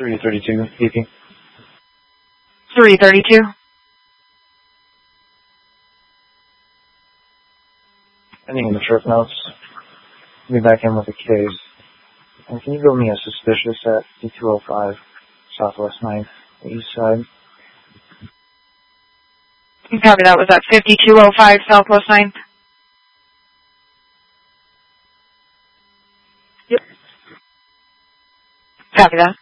332, speaking. 332. Ending in the trip notes. I'll be back in with a case. And can you build me a suspicious at D205 Southwest 9th, East Side? Copy that. Was that 5205 Southwest 9th? Yep. Copy that.